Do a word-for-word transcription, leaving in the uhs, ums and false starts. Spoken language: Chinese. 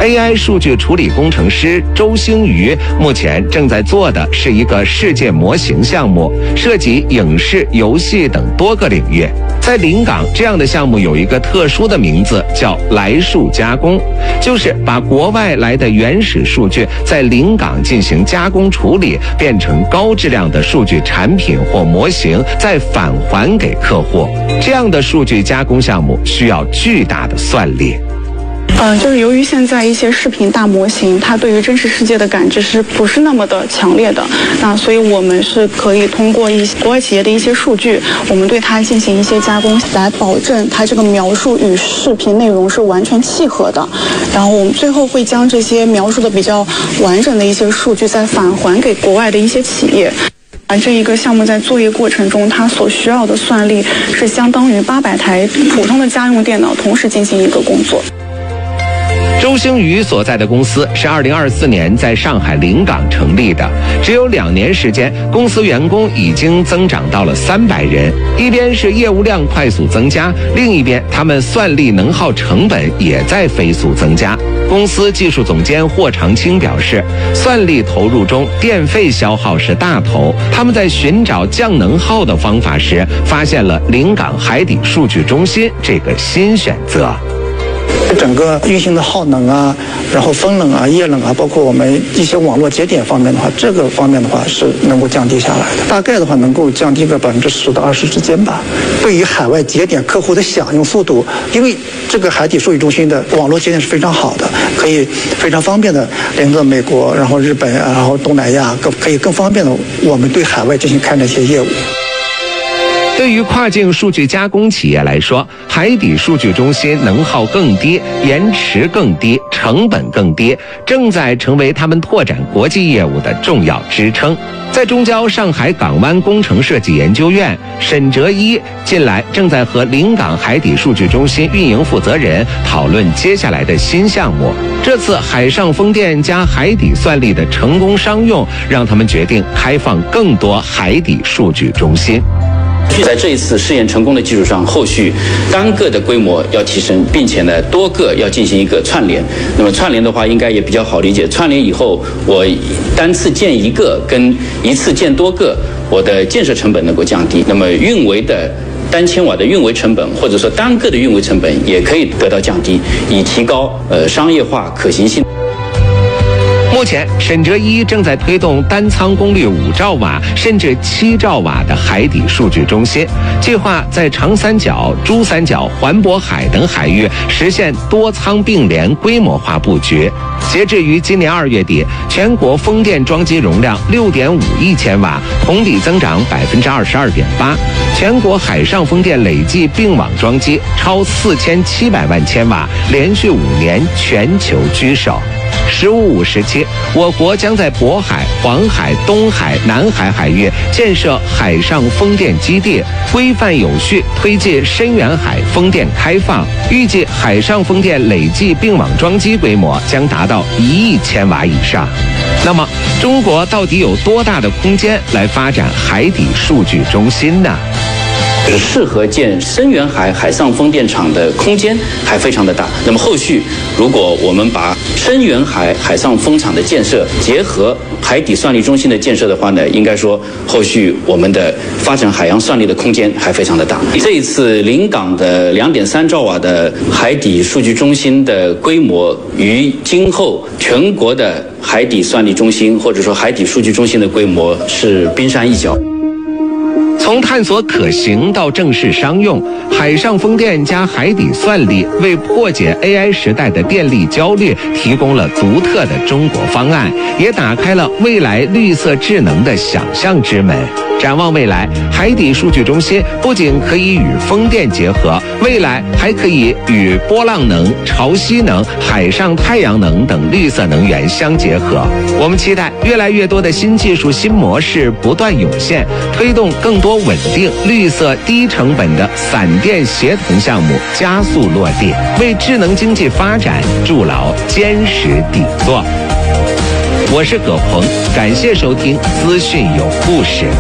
A I 数据处理工程师周星瑜目前正在做的是一个世界模型项目，涉及影视、游戏等多个领域。在临港，这样的项目有一个特殊的名字，叫来数加工，就是把国外来的原始数据在临港进行加工处理，变成高质量的数据产品或模型，再返还给客户。这样的数据加工项目需要巨大的算力。 嗯，就是由于现在一些视频大模型，它对于真实世界的感知是不是那么的强烈的？那所以我们是可以通过一些国外企业的一些数据，我们对它进行一些加工，来保证它这个描述与视频内容是完全契合的。然后我们最后会将这些描述的比较完整的一些数据再返还给国外的一些企业。而这一个项目在作业过程中，它所需要的算力是相当于八百台普通的家用电脑同时进行一个工作。 周星瑜所在的公司是二零二四年在上海临港成立的，只有两年时间，公司员工已经增长到了三百人。一边是业务量快速增加，另一边他们算力能耗成本也在飞速增加。公司技术总监霍长青表示，算力投入中电费消耗是大头，他们在寻找降能耗的方法时，发现了临港海底数据中心这个新选择。 整个运行的耗能啊，然后风冷啊、液冷啊，包括我们一些网络节点方面的话，这个方面的话是能够降低下来的，大概的话能够降低个百分之十到二十之间吧。对于海外节点客户的享用速度，因为这个海底数据中心的网络节点是非常好的，可以非常方便的连着美国，然后日本，然后东南亚，更可以更方便的我们对海外进行开展一些业务。 对于跨境数据加工企业来说，海底数据中心能耗更低，延迟更低，成本更低，正在成为他们拓展国际业务的重要支撑。在中交上海港湾工程设计研究院，沈哲一近来正在和临港海底数据中心运营负责人讨论接下来的新项目。这次海上风电加海底算力的成功商用，让他们决定开放更多海底数据中心。 在这一次试验成功的基础上，后续单个的规模要提升，并且呢多个要进行一个串联。那么串联的话应该也比较好理解，串联以后我单次建一个跟一次建多个，我的建设成本能够降低，那么运维的单千瓦的运维成本或者说单个的运维成本也可以得到降低，以提高呃商业化可行性。 目前，沈哲一正在推动单舱功率五兆瓦甚至七兆瓦的海底数据中心，计划在长三角、珠三角、环渤海等海域实现多舱并联规模化布局。截至于今年二月底，全国风电装机容量六点五亿千瓦，同比增长百分之二十二点八。全国海上风电累计并网装机超四千七百万千瓦，连续五年全球居首。十五五时期，我国将在渤海、黄海、东海、南海海域建设海上风电基地，规范有序推进深远海风电开放。预计海上风电累计并网装机规模将达到一亿千瓦以上。那么，中国到底有多大的空间来发展海底数据中心呢？ 适合建深远海海上风电场的空间还非常的大。那么后续如果我们把深远海海上风场的建设结合海底算力中心的建设的话呢，应该说后续我们的发展海洋算力的空间还非常的大。这一次临港的两点三兆瓦的海底数据中心的规模，与今后全国的海底算力中心或者说海底数据中心的规模是冰山一角。 从探索可行到正式商用，海上风电加海底算力为破解 A I 时代的电力焦虑提供了独特的中国方案，也打开了未来绿色智能的想象之门。展望未来，海底数据中心不仅可以与风电结合，未来还可以与波浪能、潮汐能、海上太阳能等绿色能源相结合。我们期待越来越多的新技术、新模式不断涌现，推动更多稳定、绿色、低成本的散电协同项目加速落地，为智能经济发展筑牢坚实底座。我是葛鹏，感谢收听资讯有故事。